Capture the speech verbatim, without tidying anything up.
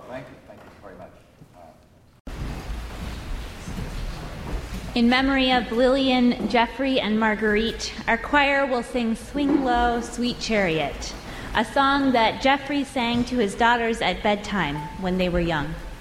thank you. Thank you very much. Uh, In memory of Lillian, Jeffrey, and Marguerite, our choir will sing Swing Low, Sweet Chariot, a song that Jeffrey sang to his daughters at bedtime when they were young.